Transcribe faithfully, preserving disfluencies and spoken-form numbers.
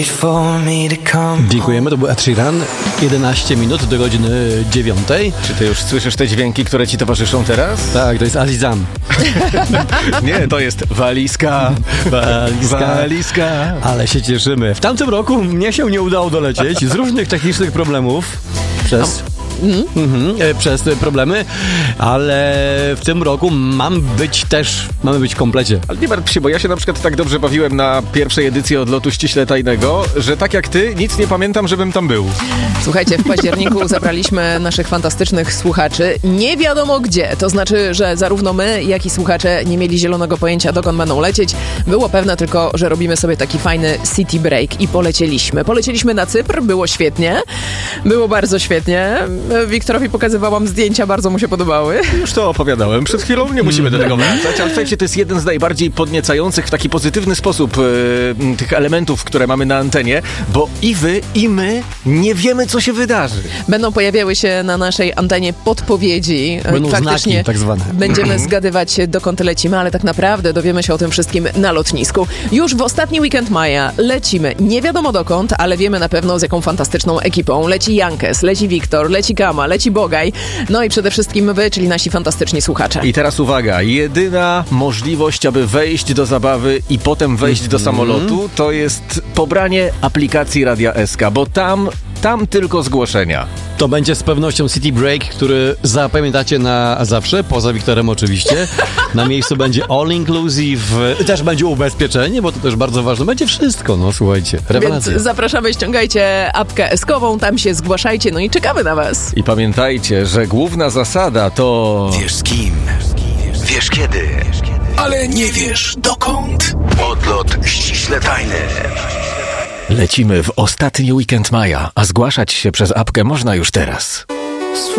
Dziękujemy, to był Ed Sheeran. jedenaście minut do godziny dziewiątej. Czy ty już słyszysz te dźwięki, które ci towarzyszą teraz? Tak, to jest Alizan. Nie, to jest walizka. Walizka. Walizka. Ale się cieszymy. W tamtym roku mnie się nie udało dolecieć z różnych technicznych problemów przez... Mm. Mhm, e, przez te problemy, ale w tym roku mam być też, mamy być w komplecie. Ale nie martw się, bo ja się na przykład tak dobrze bawiłem na pierwszej edycji Odlotu Ściśle Tajnego, że tak jak ty, nic nie pamiętam, żebym tam był. Słuchajcie, w październiku zabraliśmy naszych fantastycznych słuchaczy nie wiadomo gdzie. To znaczy, że zarówno my, jak i słuchacze nie mieli zielonego pojęcia, dokąd będą lecieć. Było pewne tylko, że robimy sobie taki fajny city break i polecieliśmy. Polecieliśmy na Cypr, było świetnie. Było bardzo świetnie. Wiktorowi pokazywałam zdjęcia, bardzo mu się podobały. Już to opowiadałem przed chwilą, nie musimy do tego wracać, ale słuchajcie, to jest jeden z najbardziej podniecających w taki pozytywny sposób yy, tych elementów, które mamy na antenie, bo i wy, i my nie wiemy, co się wydarzy. Będą pojawiały się na naszej antenie podpowiedzi. Będą Faktycznie znaki tak zwane. Będziemy zgadywać, dokąd lecimy, ale tak naprawdę dowiemy się o tym wszystkim na lotnisku. Już w ostatni weekend maja lecimy. Nie wiadomo dokąd, ale wiemy na pewno z jaką fantastyczną ekipą. Leci Jankes, leci Wiktor, leci Kama, leci Bogaj, no i przede wszystkim wy, czyli nasi fantastyczni słuchacze. I teraz uwaga, jedyna możliwość, aby wejść do zabawy i potem wejść mm-hmm. do samolotu, to jest pobranie aplikacji Radia S K, bo tam, tam tylko zgłoszenia. To będzie z pewnością City Break, który zapamiętacie na zawsze, poza Wiktorem oczywiście. Na miejscu będzie all inclusive, też będzie ubezpieczenie, bo to też bardzo ważne. Będzie wszystko, no słuchajcie, rewelacja. Więc zapraszamy, ściągajcie apkę S-kową, tam się zgłaszajcie, no i czekamy na was. I pamiętajcie, że główna zasada to... Wiesz z kim, wiesz kiedy, ale nie wiesz dokąd. Odlot ściśle tajny. Lecimy w ostatni weekend maja, a zgłaszać się przez apkę można już teraz.